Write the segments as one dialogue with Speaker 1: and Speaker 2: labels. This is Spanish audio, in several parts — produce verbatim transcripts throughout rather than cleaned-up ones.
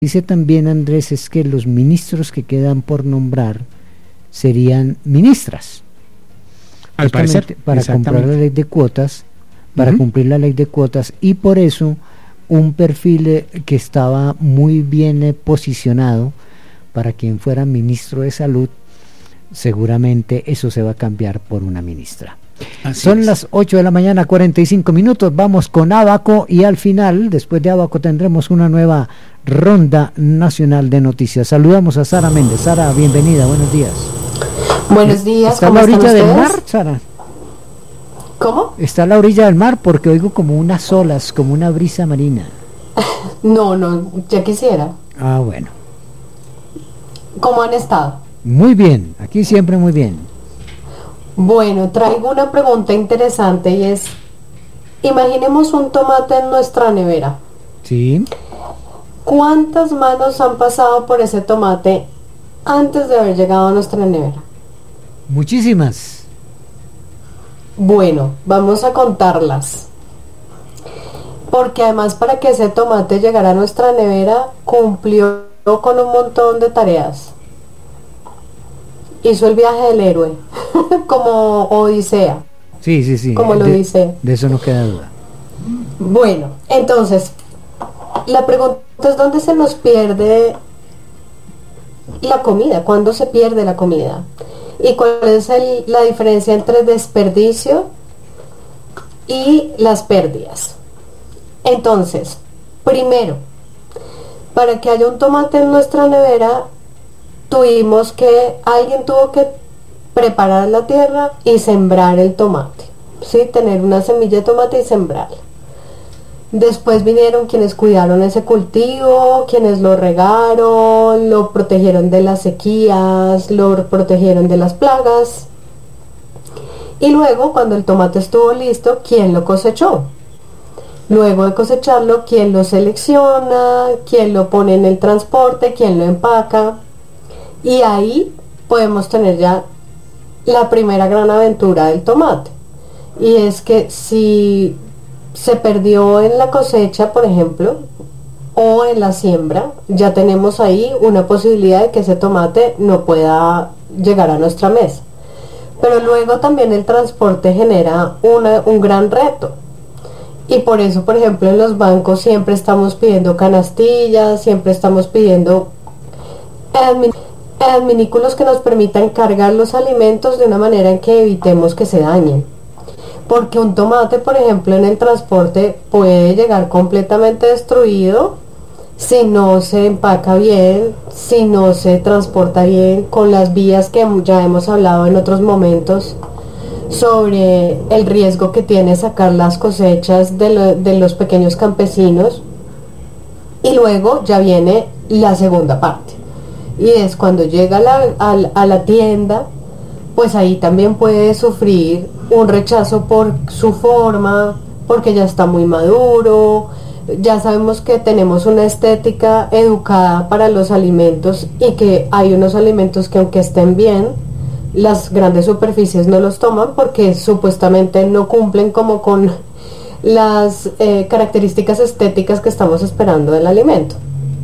Speaker 1: Dice también Andrés es que los ministros que quedan por nombrar serían ministras.
Speaker 2: Al parecer,
Speaker 1: para cumplir la ley de cuotas, para uh-huh. cumplir la ley de cuotas, y por eso un perfil eh, que estaba muy bien eh, posicionado para quien fuera ministro de salud, seguramente eso se va a cambiar por una ministra. Así Son es. Las ocho de la mañana, cuarenta y cinco minutos, vamos con Abaco y al final, después de Abaco, tendremos una nueva ronda nacional de noticias. Saludamos a Sara Méndez. Sara, bienvenida, buenos días.
Speaker 3: Buenos días,
Speaker 1: ¿Está a la orilla del mar, Sara?
Speaker 3: ¿Cómo?
Speaker 1: Está a la orilla del mar porque oigo como unas olas, como una brisa marina.
Speaker 3: No, no, ya quisiera.
Speaker 1: Ah, bueno.
Speaker 3: ¿Cómo han estado?
Speaker 1: Muy bien, aquí siempre muy bien.
Speaker 3: Bueno, traigo una pregunta interesante y es, imaginemos un tomate en nuestra nevera.
Speaker 1: Sí.
Speaker 3: ¿Cuántas manos han pasado por ese tomate antes de haber llegado a nuestra nevera?
Speaker 1: Muchísimas.
Speaker 3: Bueno, vamos a contarlas. Porque además para que ese tomate llegara a nuestra nevera, cumplió con un montón de tareas. Hizo el viaje del héroe, como Odisea.
Speaker 1: Sí, sí, sí.
Speaker 3: Como lo
Speaker 1: de,
Speaker 3: dice.
Speaker 1: De eso no queda duda.
Speaker 3: Bueno, entonces, la pregunta es ¿dónde se nos pierde la comida? ¿Cuándo se pierde la comida? ¿Y cuál es el, la diferencia entre desperdicio y las pérdidas? Entonces, primero, para que haya un tomate en nuestra nevera, tuvimos que, alguien tuvo que preparar la tierra y sembrar el tomate, ¿sí? Tener una semilla de tomate y sembrarla. Después vinieron quienes cuidaron ese cultivo, quienes lo regaron, lo protegieron de las sequías, lo protegieron de las plagas. Y luego, cuando el tomate estuvo listo, ¿quién lo cosechó? Luego de cosecharlo, ¿quién lo selecciona? ¿Quién lo pone en el transporte? ¿Quién lo empaca? Y ahí podemos tener ya la primera gran aventura del tomate. Y es que si se perdió en la cosecha, por ejemplo, o en la siembra, ya tenemos ahí una posibilidad de que ese tomate no pueda llegar a nuestra mesa. Pero luego también el transporte genera una, un gran reto. Y por eso, por ejemplo, en los bancos siempre estamos pidiendo canastillas, siempre estamos pidiendo admin- adminículos que nos permitan cargar los alimentos de una manera en que evitemos que se dañen. Porque un tomate, por ejemplo, en el transporte puede llegar completamente destruido si no se empaca bien, si no se transporta bien, con las vías que ya hemos hablado en otros momentos sobre el riesgo que tiene sacar las cosechas de, lo, de los pequeños campesinos. Y luego ya viene la segunda parte, y es cuando llega la, a, a la tienda, pues ahí también puede sufrir un rechazo por su forma, porque ya está muy maduro. Ya sabemos que tenemos una estética educada para los alimentos y que hay unos alimentos que aunque estén bien, las grandes superficies no los toman porque supuestamente no cumplen como con las eh, características estéticas que estamos esperando del alimento.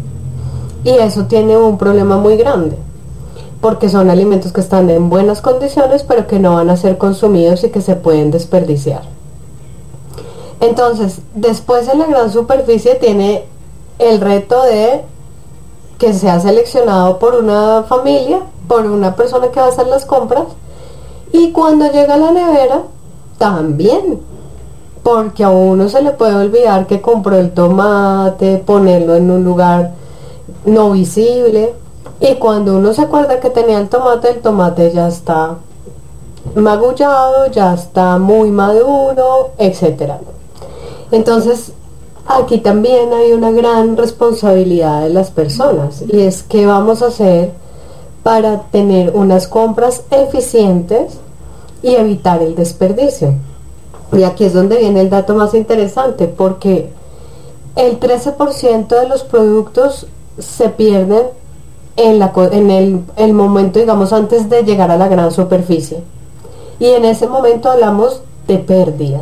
Speaker 3: Y eso tiene un problema muy grande, porque son alimentos que están en buenas condiciones, pero que no van a ser consumidos y que se pueden desperdiciar. Entonces, después en la gran superficie tiene el reto de que sea seleccionado por una familia, por una persona que va a hacer las compras, y cuando llega a la nevera, también, porque a uno se le puede olvidar que compró el tomate, ponerlo en un lugar no visible, y cuando uno se acuerda que tenía el tomate, el tomate ya está magullado, ya está muy maduro, etcétera. Entonces, aquí también hay una gran responsabilidad de las personas, y es qué vamos a hacer para tener unas compras eficientes y evitar el desperdicio. Y aquí es donde viene el dato más interesante, porque el trece por ciento de los productos se pierden en, la, en el, el momento, digamos, antes de llegar a la gran superficie. Y en ese momento hablamos de pérdida.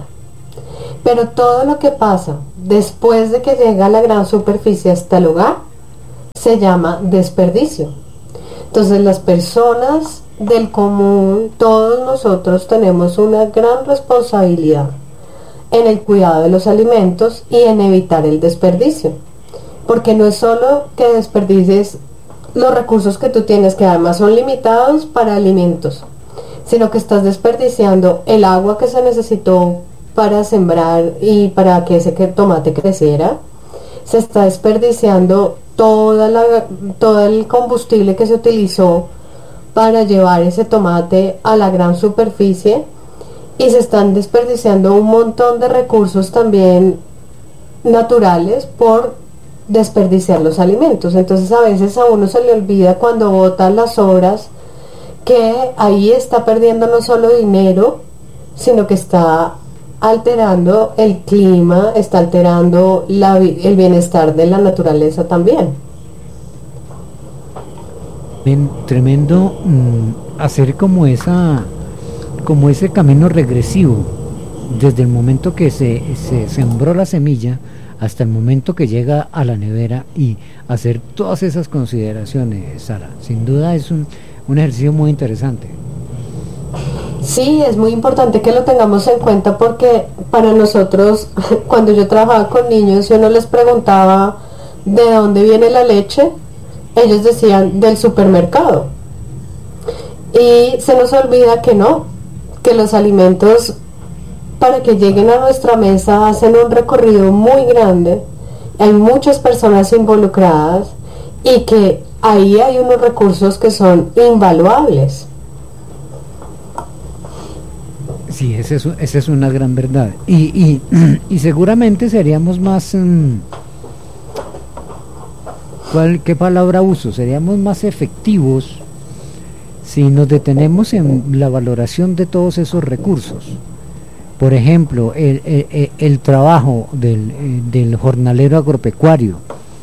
Speaker 3: Pero todo lo que pasa después de que llega a la gran superficie hasta el hogar se llama desperdicio. Entonces las personas del común, todos nosotros tenemos una gran responsabilidad en el cuidado de los alimentos y en evitar el desperdicio, porque no es solo que desperdicies los recursos que tú tienes, que además son limitados para alimentos, sino que estás desperdiciando el agua que se necesitó para sembrar y para que ese tomate creciera. Se está desperdiciando toda la, todo el combustible que se utilizó para llevar ese tomate a la gran superficie, y se están desperdiciando un montón de recursos también naturales por desperdiciar los alimentos. Entonces a veces a uno se le olvida, cuando bota las sobras, que ahí está perdiendo no solo dinero, sino que está alterando el clima, está alterando la, el bienestar de la naturaleza también.
Speaker 1: Bien, tremendo mmm, hacer como esa como ese camino regresivo desde el momento que se, se sembró la semilla hasta el momento que llega a la nevera, y hacer todas esas consideraciones, Sara. Sin duda es un, un ejercicio muy interesante.
Speaker 3: Sí, es muy importante que lo tengamos en cuenta, porque para nosotros, cuando yo trabajaba con niños y uno les preguntaba de dónde viene la leche, ellos decían del supermercado, y se nos olvida que no, que los alimentos, para que lleguen a nuestra mesa, hacen un recorrido muy grande, hay muchas personas involucradas, y que ahí hay unos recursos que son invaluables.
Speaker 1: Sí, esa es, esa es una gran verdad. Y, y, y seguramente seríamos más... Um, ¿cuál, ¿Qué palabra uso? Seríamos más efectivos si nos detenemos en la valoración de todos esos recursos. Por ejemplo, el, el, el trabajo del, del jornalero agropecuario,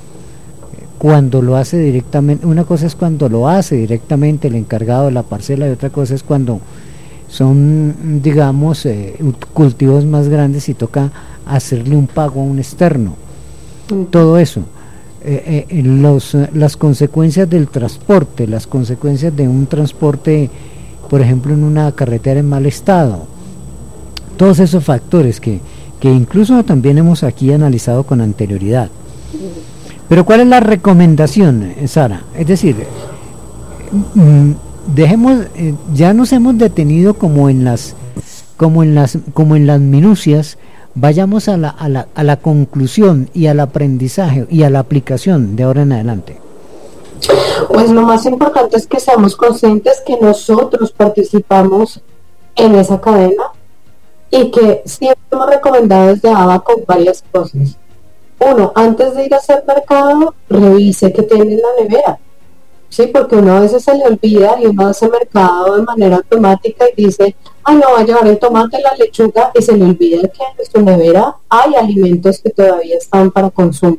Speaker 1: cuando lo hace directamente, una cosa es cuando lo hace directamente el encargado de la parcela, y otra cosa es cuando son, digamos, eh, cultivos más grandes y toca hacerle un pago a un externo. Mm. Todo eso, eh, eh, los, las consecuencias del transporte, las consecuencias de un transporte, por ejemplo, en una carretera en mal estado, todos esos factores que, que incluso también hemos aquí analizado con anterioridad. Pero ¿cuál es la recomendación, Sara? Es decir, mm, dejemos, eh, ya nos hemos detenido como en las como en las como en las minucias, vayamos a la, a la a la conclusión y al aprendizaje y a la aplicación de ahora en adelante.
Speaker 3: Pues lo más importante es que seamos conscientes que nosotros participamos en esa cadena, y que siempre hemos recomendado desde Abaco varias cosas. Uno, antes de ir a hacer mercado, revise qué tiene en la nevera. Sí, porque uno a veces se le olvida y uno hace mercado de manera automática y dice, ah, no, va a llevar el tomate, la lechuga, y se le olvida que en su nevera hay alimentos que todavía están para consumo.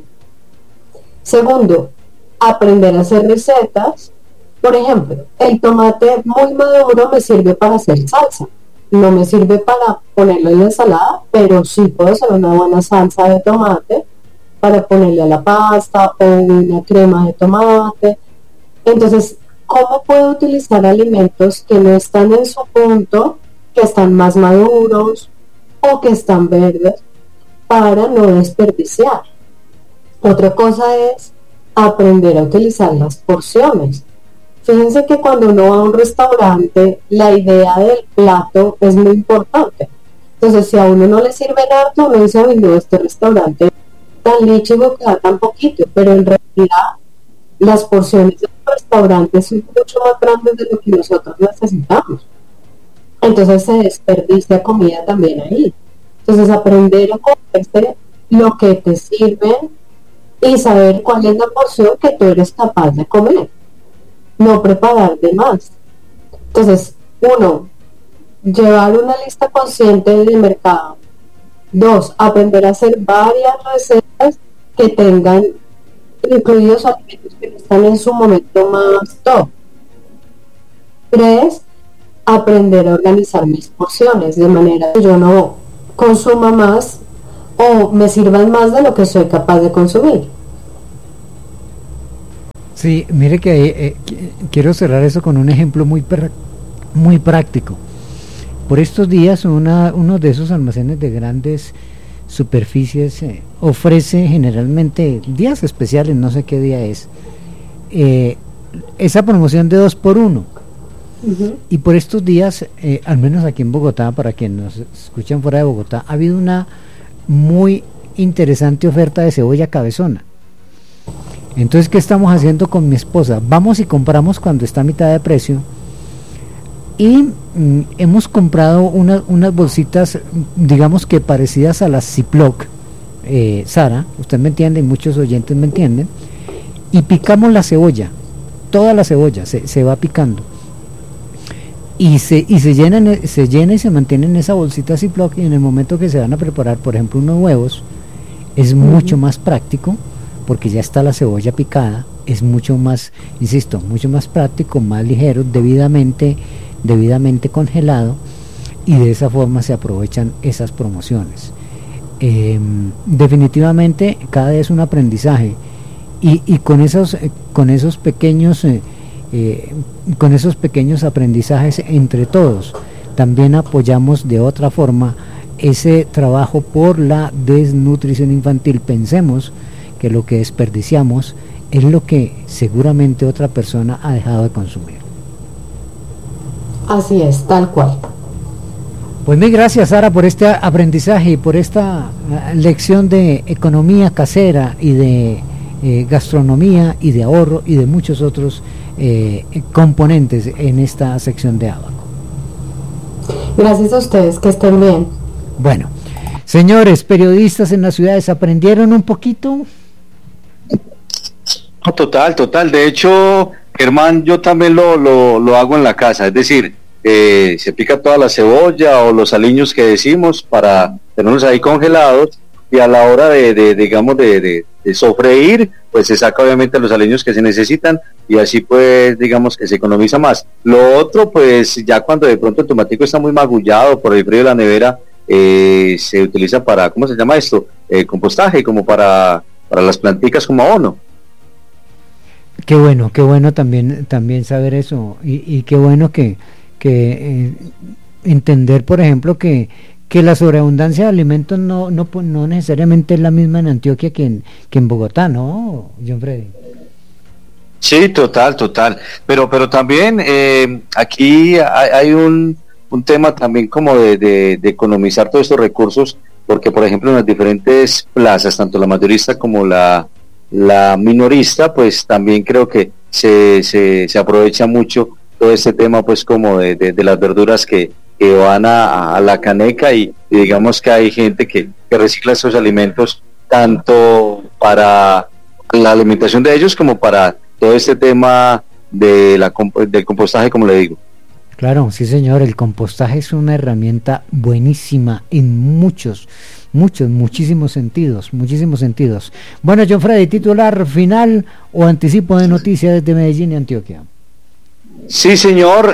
Speaker 3: Segundo, aprender a hacer recetas. Por ejemplo, el tomate muy maduro me sirve para hacer salsa. No me sirve para ponerlo en la ensalada, pero sí puedo hacer una buena salsa de tomate para ponerle a la pasta, o una crema de tomate. Entonces, ¿cómo puedo utilizar alimentos que no están en su punto, que están más maduros o que están verdes, para no desperdiciar? Otra cosa es aprender a utilizar las porciones. Fíjense que cuando uno va a un restaurante, la idea del plato es muy importante. Entonces, si a uno no le sirven harto, uno dice, ay, no, este restaurante tan líchigo que da tan poquito, pero en realidad las porciones de los restaurantes son mucho más grandes de lo que nosotros necesitamos. Entonces se desperdicia comida también ahí. Entonces, aprender a comerse lo que te sirven y saber cuál es la porción que tú eres capaz de comer, no preparar de más. Entonces, uno, llevar una lista consciente del mercado. Dos, aprender a hacer varias recetas que tengan incluidos alimentos que están en su momento más top. Tres, aprender a organizar mis porciones de manera que yo no consuma más o me sirvan más de lo que soy capaz de consumir.
Speaker 1: Sí, mire que eh, quiero cerrar eso con un ejemplo muy, muy práctico. Por estos días una, uno de esos almacenes de grandes superficies eh, ofrece generalmente días especiales, no sé qué día es, eh, esa promoción de dos por uno. Uh-huh. Y por estos días, eh, al menos aquí en Bogotá, para quienes nos escuchan fuera de Bogotá, ha habido una muy interesante oferta de cebolla cabezona. Entonces, ¿qué estamos haciendo con mi esposa? Vamos y compramos cuando está a mitad de precio. Y mm, hemos comprado una, unas bolsitas, digamos que parecidas a las Ziploc, eh, Sara, usted me entiende y muchos oyentes me entienden, y picamos la cebolla, toda la cebolla se, se va picando, y se y se llena, se llena y se mantiene en esa bolsita Ziploc, y en el momento que se van a preparar, por ejemplo, unos huevos, es uh-huh. mucho más práctico, porque ya está la cebolla picada, es mucho más, insisto, mucho más práctico, más ligero, debidamente debidamente congelado, y de esa forma se aprovechan esas promociones. Eh, definitivamente cada vez es un aprendizaje, y, y con esos eh, con esos pequeños eh, eh, con esos pequeños aprendizajes entre todos también apoyamos de otra forma ese trabajo por la desnutrición infantil. Pensemos que lo que desperdiciamos es lo que seguramente otra persona ha dejado de consumir.
Speaker 3: Así es, tal cual.
Speaker 1: Pues mil gracias, Sara, por este aprendizaje y por esta uh, lección de economía casera y de eh, gastronomía y de ahorro y de muchos otros eh, componentes en esta sección de Abaco.
Speaker 3: Gracias a ustedes, que estén bien.
Speaker 1: Bueno, señores periodistas en las ciudades, ¿aprendieron un poquito?
Speaker 4: Total, total. De hecho, Germán, yo también lo, lo, lo hago en la casa, es decir, eh, se pica toda la cebolla o los aliños que decimos para tenerlos ahí congelados, y a la hora de, de digamos, de, de, de sofreír, pues se saca obviamente los aliños que se necesitan, y así pues, digamos que se economiza más. Lo otro, pues ya cuando de pronto el tomatico está muy magullado por el frío de la nevera, eh, se utiliza para, ¿cómo se llama esto? Eh, compostaje, como para, para las planticas como abono.
Speaker 1: Qué bueno, qué bueno también también saber eso, y, y qué bueno que, que eh, entender, por ejemplo, que, que la sobreabundancia de alimentos no, no, no necesariamente es la misma en Antioquia que en, que en Bogotá, ¿no, John Freddy?
Speaker 4: Sí, total, total, pero pero también eh, aquí hay, hay un, un tema también como de, de, de economizar todos estos recursos, porque por ejemplo en las diferentes plazas, tanto la mayorista como la la minorista, pues también creo que se, se, se aprovecha mucho todo este tema, pues como de, de, de las verduras que, que van a, a la caneca, y, y digamos que hay gente que, que recicla esos alimentos tanto para la alimentación de ellos como para todo este tema de la, del compostaje, como le digo.
Speaker 1: Claro, sí señor, el compostaje es una herramienta buenísima en muchos Muchos, muchísimos sentidos, muchísimos sentidos. Bueno, John Freddy, titular final o anticipo de noticias desde Medellín y Antioquia.
Speaker 4: Sí, señor.